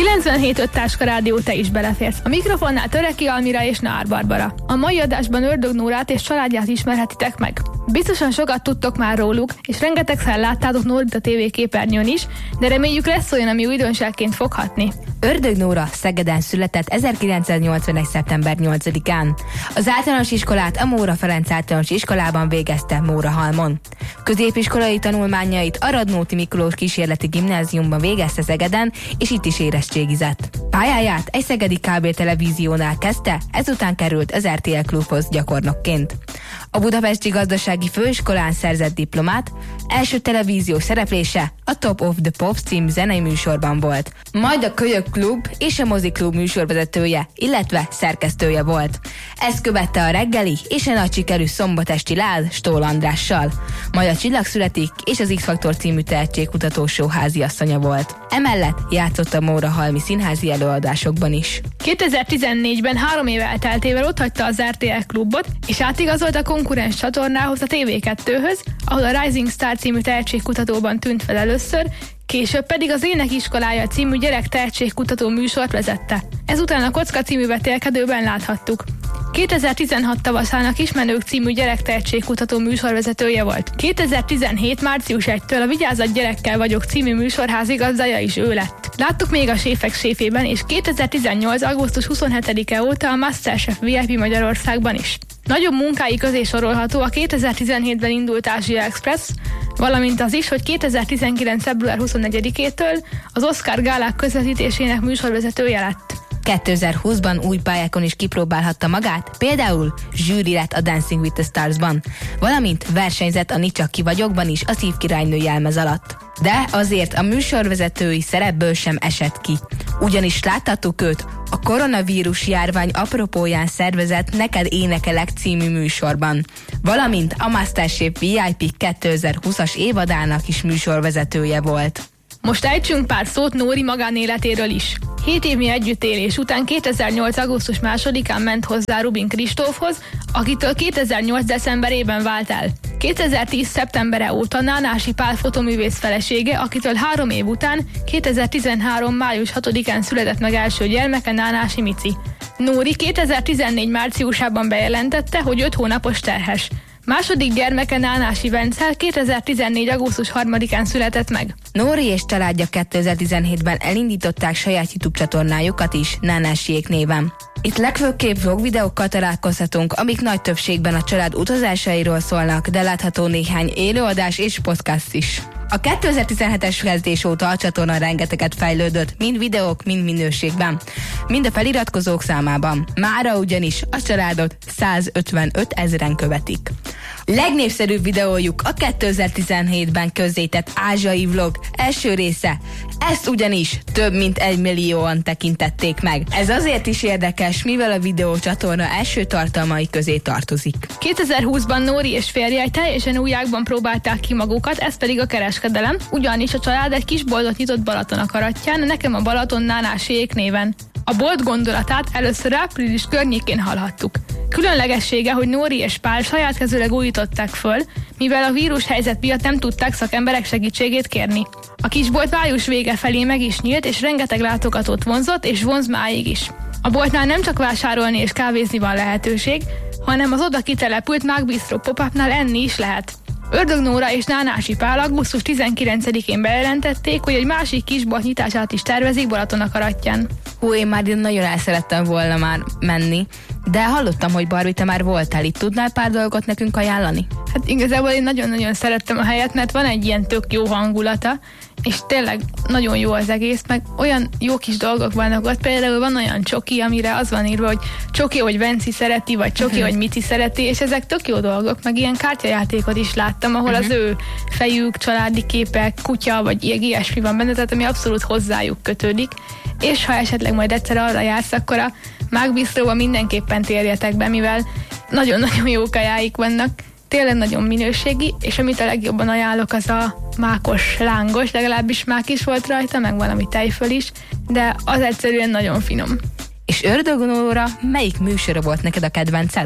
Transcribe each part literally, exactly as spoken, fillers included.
kilencvenhét öt Táska Rádió, te is beleférsz. A mikrofonnál Töreki Almira és Nár Barbara. A mai adásban Ördög Nórát és családját ismerhetitek meg. Biztosan sokat tudtok már róluk, és rengetegszer láttátok Nórit a tévé képernyőn is, de reméljük lesz olyan, ami újdonságként foghatni. Ördög Nóra Szegeden született ezerkilencszáznyolcvanegy. szeptember nyolcadikán. Az általános iskolát a Móra Ferenc általános iskolában végezte Mórahalmon. Középiskolai tanulmányait a Radnóti Miklós Kísérleti Gimnáziumban végezte Szegeden, és itt is érettségizett. Pályáját egy szegedi kábeltelevíziónál kezdte, ezután került az er té el Klubhoz gyakornokként. A Budapesti Gazdasági Főiskolán szerzett diplomát, első televíziós szereplése a Top of the Pops című zenei műsorban volt. Majd a Kölyök Klub és a Moziklub műsorvezetője, illetve szerkesztője volt. Ezt követte a reggeli és a nagy sikerű Szombatesti Láz Stól Andrással. Majd a Csillag születik és az X-Faktor című tehetségkutató show háziasszonya volt. Emellett játszott a Mórahalmi színházi előadásokban is. kétezer-tizennégyben három év elteltével otthagyta az er té el Klubot, és átigazolt a konkurens csatornához, a té vé kettőhöz, ahol a Rising Star című tehetségkutatóban tűnt fel először, később pedig az Énekiskolája című gyerek tehetségkutató műsort vezette. Ezután a Kocka című vetélkedőben láthattuk. kétezer-tizenhat tavaszán a Kismenők című gyerek tehetségkutató műsorvezetője volt. kétezer-tizenhét március elsejétől a Vigyázat gyerekkel vagyok című műsor házigazdája is ő lett. Láttuk még a Séfek séfében, és kétezer-tizennyolc augusztus huszonhetedike óta a Masterchef vé i pé Magyarországban is. Nagyobb munkái közé sorolható a kétezer-tizenhétben indult Ázsia Express, valamint az is, hogy kétezer-tizenkilenc. február huszonnegyedikétől az Oscar gálák közvetítésének műsorvezetője lett. kétezer-húszban új pályákon is kipróbálhatta magát, például zsűri lett a Dancing with the Stars-ban, valamint versenyzett a Ni csak ki vagyokban is a Szívkirálynő jelmez alatt. De azért a műsorvezetői szerepből sem esett ki, ugyanis láthattuk őt a koronavírus járvány apropóján szervezett Neked énekelek című műsorban, valamint a Masterchef vé i pé kétezer-húszas évadának is műsorvezetője volt. Most ejtsünk pár szót Nóri magánéletéről is. Hét évnyi együttélés után kétezer-nyolc. augusztus másodikán ment hozzá Rubin Kristófhoz, akitől kétezer-nyolc. decemberében vált el. kétezer-tíz. szeptembere óta Nánási Pál fotoművész felesége, akitől három év után kétezer-tizenhárom. május hatodikán született meg első gyermeke, Nánási Mici. Nóri kétezer-tizennégy. márciusában bejelentette, hogy öt hónapos terhes. Második gyermeke, Nánási Vencel kétezer-tizennégy. augusztus harmadikán született meg. Nóri és családja kétezer-tizenhétben elindították saját YouTube csatornájukat is, Nánásiék néven. Itt legfőképp vlogvideókkal találkozhatunk, amik nagy többségben a család utazásairól szólnak, de látható néhány élőadás és podcast is. A kétezer-tizenhetes kezdés óta a csatorna rengeteget fejlődött, mind videók, mind minőségben, mind a feliratkozók számában. Mára ugyanis a családot százötvenöt ezeren követik. Legnépszerűbb videójuk a kétezer-tizenhétben közzétett ázsiai vlog első része. Ezt ugyanis több mint egy millióan tekintették meg. Ez azért is érdekes, mivel a videó csatorna első tartalmai közé tartozik. kétezer-húszban Nóri és férje egy teljesen új ágban próbálták ki magukat, ez pedig a kereskedelem, ugyanis a család egy kis boltot nyitott Balatonakarattyán, nekem a Balaton Nánásiék néven. A bolt gondolatát először április környékén hallhattuk. Különlegessége, hogy Nóri és Pál saját kezűleg újították föl, mivel a vírus helyzet miatt nem tudták szakemberek segítségét kérni. A kisbolt május vége felé meg is nyílt, és rengeteg látogatót vonzott, és vonz máig is. A boltnál nem csak vásárolni és kávézni van lehetőség, hanem az oda kitelepült Mag Bistro pop-upnál enni is lehet. Ördög Nóra és Nánási Pál augusztus tizenkilencedikén bejelentették, hogy egy másik kisbolt nyitását is tervezik Balatonakarattyán. Hú, én már nagyon el szerettem volna már menni, de hallottam, hogy Barbie, te már voltál itt, tudnál pár dolgot nekünk ajánlani? Hát igazából én nagyon-nagyon szerettem a helyet, mert van egy ilyen tök jó hangulata, és tényleg nagyon jó az egész, meg olyan jó kis dolgok vannak ott, például van olyan csoki, amire az van írva, hogy csoki, hogy Venci szereti, vagy csoki, uh-huh. hogy Mici szereti, és ezek tök jó dolgok, meg ilyen kártyajátékot is láttam, ahol uh-huh. az ő fejük, családi képek, kutya, vagy ilyen ilyesmi van benne, tehát ami abszolút hozzájuk kötődik, és ha esetleg majd egyszer arra jársz, akkor a Mag Bistróba mindenképpen térjetek be, mivel nagyon-nagyon jó kajáik vannak, tényleg nagyon minőségi, és amit a legjobban ajánlok, az a mákos lángos, legalábbis mák is volt rajta, meg valami tejföl is, de az egyszerűen nagyon finom. És Ördög Nóra, melyik műsora volt neked a kedvenced?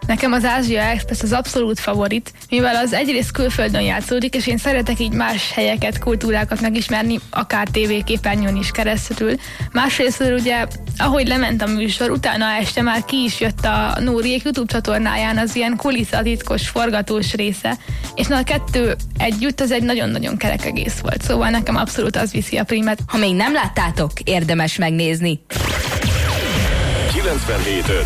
Nekem az Ázsia Express az abszolút favorit, mivel az egyrészt külföldön játszódik, és én szeretek így más helyeket, kultúrákat megismerni, akár tévéképernyőn is keresztül. Másrészt ugye, ahogy lement a műsor, utána este már ki is jött a Nóriék YouTube csatornáján az ilyen kulisszatitkos, forgatós része, és na a kettő együtt az egy nagyon-nagyon kerek egész volt, szóval nekem abszolút az viszi a primet. Ha még nem láttátok, érdemes megnézni. kilencvenhét öt